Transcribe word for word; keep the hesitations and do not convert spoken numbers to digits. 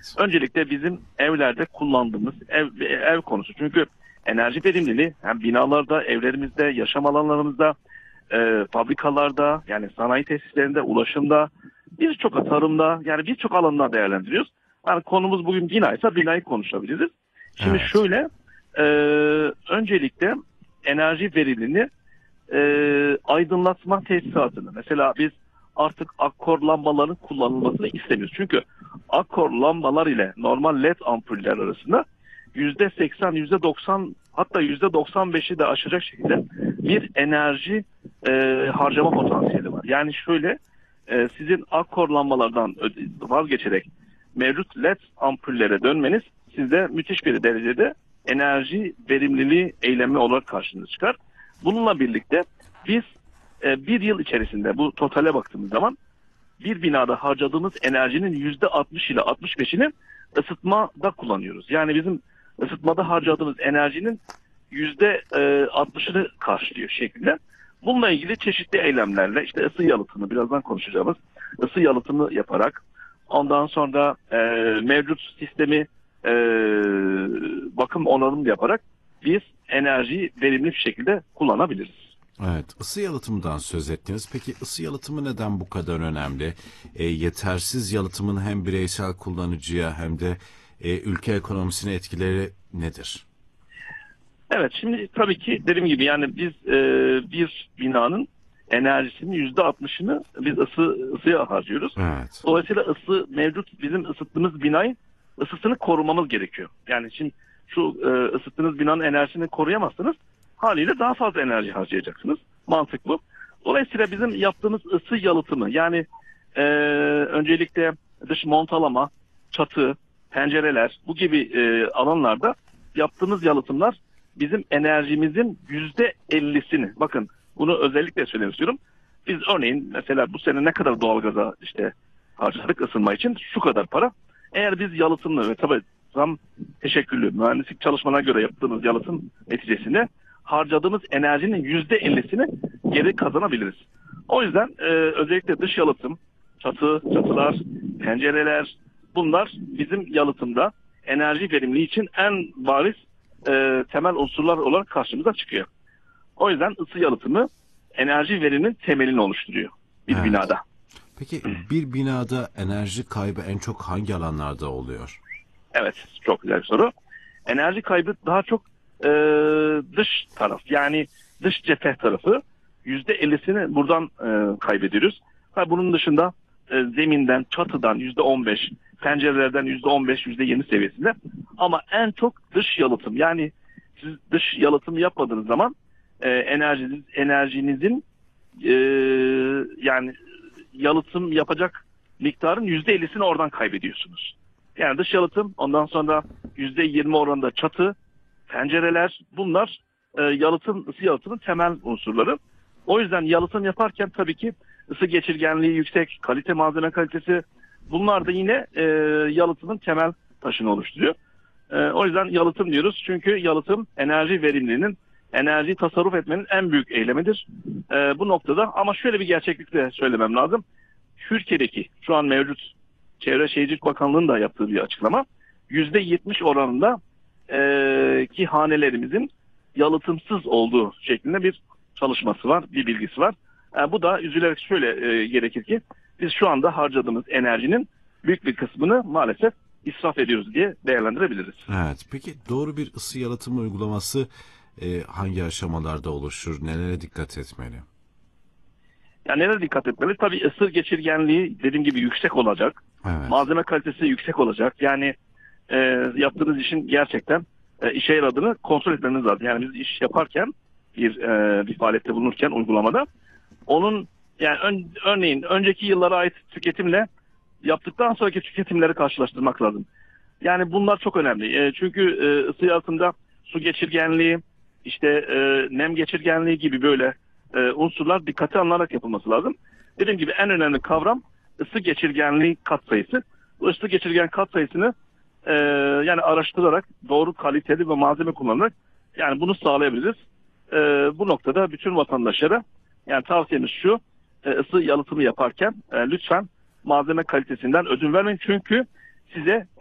Evet. Öncelikle bizim evlerde kullandığımız ev, ev konusu. Çünkü enerji verimliliği hem binalarda, evlerimizde, yaşam alanlarımızda, e, fabrikalarda, yani sanayi tesislerinde, ulaşımda, birçok tarımda, yani birçok alanda değerlendiriyoruz. Yani konumuz bugün binaysa binayı konuşabiliriz. Şimdi Evet. şöyle, e, öncelikle enerji verimliliğini e, aydınlatma tesisatını. Mesela biz artık akkor lambaların kullanılmasını istemiyoruz. Çünkü akkor lambalar ile normal led ampuller arasında yüzde seksen, yüzde doksan hatta yüzde doksan beşi de aşacak şekilde bir enerji e, harcama potansiyeli var. Yani şöyle, e, sizin akkor lambalardan vazgeçerek mevcut led ampullere dönmeniz sizde müthiş bir derecede enerji verimliliği eylemi olarak karşınıza çıkar. Bununla birlikte biz e, bir yıl içerisinde bu totale baktığımız zaman bir binada harcadığımız enerjinin yüzde altmış ile altmış beşini ısıtmada kullanıyoruz. Yani bizim ısıtmada harcadığımız enerjinin yüzde altmışını karşılıyor şeklinde. Bununla ilgili çeşitli eylemlerle, işte ısı yalıtımı, birazdan konuşacağımız ısı yalıtımı yaparak, ondan sonra e, mevcut sistemi e, bakım onarım yaparak biz enerjiyi verimli bir şekilde kullanabiliriz. Evet, ısı yalıtımından söz ettiniz. Peki ısı yalıtımı neden bu kadar önemli? E, yetersiz yalıtımın hem bireysel kullanıcıya hem de e, ülke ekonomisine etkileri nedir? Evet, şimdi tabii ki dediğim gibi yani biz e, bir binanın enerjisinin yüzde altmışını biz ısı ısıya harcıyoruz. Evet. Dolayısıyla ısı mevcut bizim ısıttığımız binayı ısısını korumamız gerekiyor. Yani şimdi şu e, ısıttığınız binanın enerjisini koruyamazsınız. Haliyle daha fazla enerji harcayacaksınız. Mantık bu. Dolayısıyla bizim yaptığımız ısı yalıtımı, yani e, öncelikle dış montalama, çatı, pencereler, bu gibi e, alanlarda yaptığımız yalıtımlar bizim enerjimizin yüzde ellisini, bakın bunu özellikle söylemek istiyorum. Biz örneğin mesela bu sene ne kadar doğalgaza işte harcadık ısınma için, şu kadar para. Eğer biz yalıtımlı ve tabii tam teşekküllü mühendislik çalışmalarına göre yaptığımız yalıtım neticesinde harcadığımız enerjinin yüzde ellisini geri kazanabiliriz. O yüzden e, özellikle dış yalıtım, çatı, çatılar, pencereler, bunlar bizim yalıtımda enerji verimliliği için en bariz e, temel unsurlar olarak karşımıza çıkıyor. O yüzden ısı yalıtımı enerji veriminin temelini oluşturuyor bir Evet. binada. Peki bir binada enerji kaybı en çok hangi alanlarda oluyor? Evet, çok güzel bir soru. Enerji kaybı daha çok e, dış taraf, yani dış cephe tarafı, yüzde ellisini buradan e, kaybediyoruz. Ha, bunun dışında e, zeminden, çatıdan yüzde on beş, pencerelerden yüzde on beş, yüzde yirmi seviyesinde. Ama en çok dış yalıtım, yani siz dış yalıtım yapmadığınız zaman e, enerjiniz, enerjinizin e, yani yalıtım yapacak miktarın yüzde ellisini oradan kaybediyorsunuz. Yani dış yalıtım, ondan sonra yüzde yirmi oranında çatı, pencereler, bunlar e, yalıtım, ısı yalıtımın temel unsurları. O yüzden yalıtım yaparken tabii ki ısı geçirgenliği yüksek, kalite, malzeme kalitesi, bunlar da yine e, yalıtımın temel taşını oluşturuyor. E, o yüzden yalıtım diyoruz. Çünkü yalıtım enerji verimliliğinin, enerji tasarruf etmenin en büyük eylemidir. E, bu noktada ama şöyle bir gerçeklikle söylemem lazım. Türkiye'deki şu an mevcut Çevre Şehircilik Bakanlığı'nın da yaptığı bir açıklama, yüzde yetmiş oranında e, ki hanelerimizin yalıtımsız olduğu şeklinde bir çalışması var, bir bilgisi var. E, bu da üzülerek şöyle e, gerekir ki biz şu anda harcadığımız enerjinin büyük bir kısmını maalesef israf ediyoruz diye değerlendirebiliriz. Evet. Peki doğru bir ısı yalıtımı uygulaması e, hangi aşamalarda oluşur? Nelere dikkat etmeli? Yani nelere dikkat etmeli? Tabii ısı geçirgenliği dediğim gibi yüksek olacak. Evet. Malzeme kalitesi yüksek olacak. Yani e, yaptığınız işin gerçekten e, işe yaradığını kontrol etmeniz lazım. Yani biz iş yaparken bir e, bir faaliyette bulunurken uygulamada onun yani ön, örneğin önceki yıllara ait tüketimle yaptıktan sonraki tüketimleri karşılaştırmak lazım. Yani bunlar çok önemli. E, çünkü e, ısı yalıtımda su geçirgenliği, işte e, nem geçirgenliği gibi böyle e, unsurlar dikkate alınarak yapılması lazım. Dediğim gibi en önemli kavram ısı geçirgenliği katsayısı. Bu ısı geçirgen katsayısını e, yani araştırarak doğru kaliteli ve malzeme kullanarak yani bunu sağlayabiliriz. E, bu noktada bütün vatandaşlara yani tavsiyemiz şu: e, ısı yalıtımı yaparken e, lütfen malzeme kalitesinden ödün vermeyin. Çünkü size